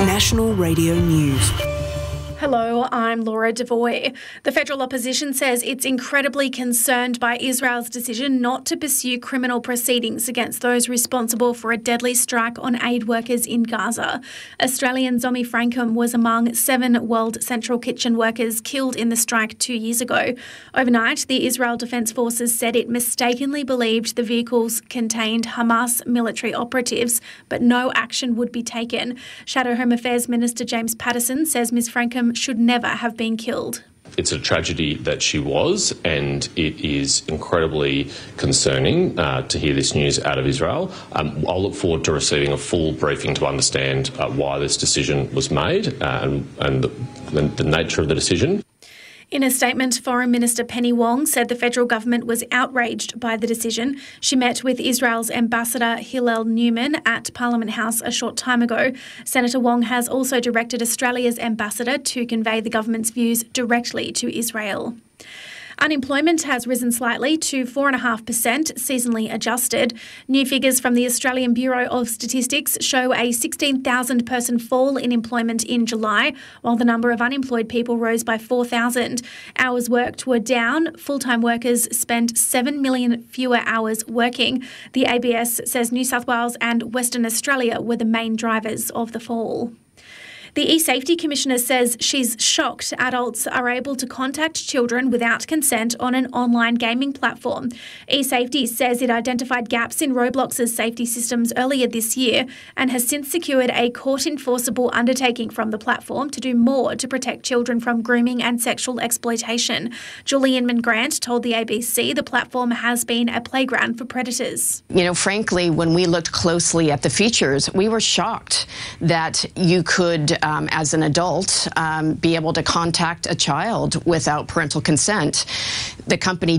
National Radio News. Hello, I'm Laura Devoy. The federal opposition says it's incredibly concerned by Israel's decision not to pursue criminal proceedings against those responsible for a deadly strike on aid workers in Gaza. Australian Zomi Frankham was among 7 World Central Kitchen workers killed in the strike 2 years ago. Overnight, the Israel Defence Forces said it mistakenly believed the vehicles contained Hamas military operatives, but no action would be taken. Shadow Home Affairs Minister James Patterson says Ms Frankham should never have been killed. It's a tragedy that she was, and it is incredibly concerning to hear this news out of Israel. I'll look forward to receiving a full briefing to understand why this decision was made and the nature of the decision. In a statement, Foreign Minister Penny Wong said the federal government was outraged by the decision. She met with Israel's Ambassador Hillel Newman at Parliament House a short time ago. Senator Wong has also directed Australia's ambassador to convey the government's views directly to Israel. Unemployment has risen slightly to 4.5%, seasonally adjusted. New figures from the Australian Bureau of Statistics show a 16,000-person fall in employment in July, while the number of unemployed people rose by 4,000. Hours worked were down. Full-time workers spent 7 million fewer hours working. The ABS says New South Wales and Western Australia were the main drivers of the fall. The eSafety Commissioner says she's shocked adults are able to contact children without consent on an online gaming platform. eSafety says it identified gaps in Roblox's safety systems earlier this year and has since secured a court-enforceable undertaking from the platform to do more to protect children from grooming and sexual exploitation. Julie Inman-Grant told the ABC the platform has been a playground for predators. You know, frankly, when we looked closely at the features, we were shocked that you could as an adult, be able to contact a child without parental consent. The company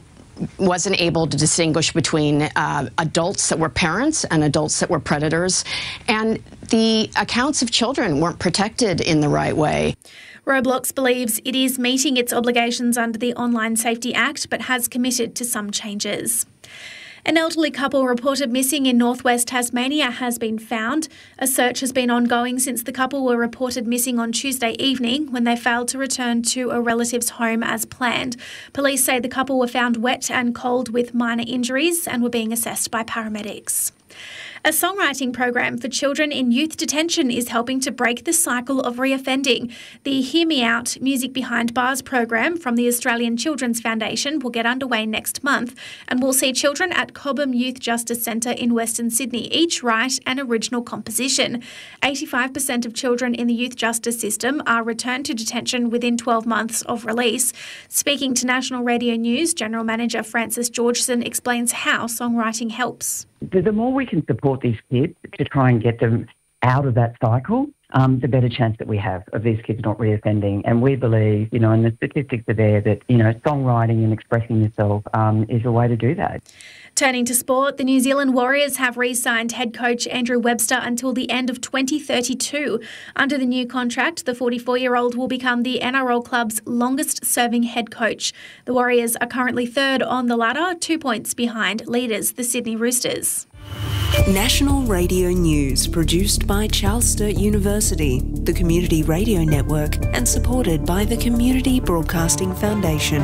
wasn't able to distinguish between adults that were parents and adults that were predators, and the accounts of children weren't protected in the right way. Roblox believes it is meeting its obligations under the Online Safety Act, but has committed to some changes. An elderly couple reported missing in northwest Tasmania has been found. A search has been ongoing since the couple were reported missing on Tuesday evening when they failed to return to a relative's home as planned. Police say the couple were found wet and cold with minor injuries and were being assessed by paramedics. A songwriting program for children in youth detention is helping to break the cycle of reoffending. The Hear Me Out Music Behind Bars program from the Australian Children's Foundation will get underway next month and will see children at Cobham Youth Justice Centre in Western Sydney each write an original composition. 85% of children in the youth justice system are returned to detention within 12 months of release. Speaking to National Radio News, General Manager Frances Georgeson explains how songwriting helps. The more we can support these kids to try and get them out of that cycle, the better chance that we have of these kids not reoffending. And we believe, and the statistics are there that, songwriting and expressing yourself is a way to do that. Turning to sport, the New Zealand Warriors have re-signed head coach Andrew Webster until the end of 2032. Under the new contract, the 44-year-old will become the NRL club's longest-serving head coach. The Warriors are currently third on the ladder, 2 points behind leaders, the Sydney Roosters. National Radio News, produced by Charles Sturt University, the Community Radio Network, and supported by the Community Broadcasting Foundation.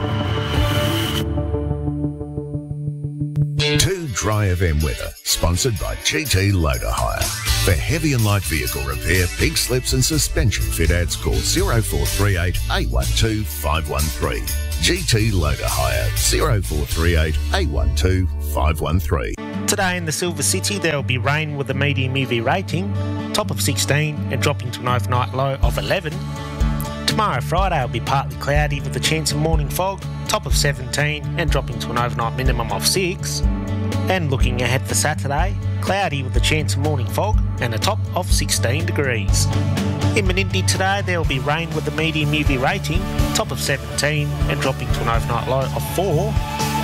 Too Dry FM weather, sponsored by GT Loader Hire. For heavy and light vehicle repair, pig slips and suspension fit outs, call 0438 812 513. GT Loader Hire, 0438 812 513. Today in the Silver City there will be rain with a medium UV rating, top of 16 and dropping to an overnight low of 11. Tomorrow Friday will be partly cloudy with a chance of morning fog, top of 17 and dropping to an overnight minimum of 6. And looking ahead for Saturday, cloudy with a chance of morning fog and a top of 16 degrees. In Menindee today there will be rain with a medium UV rating, top of 17 and dropping to an overnight low of 4.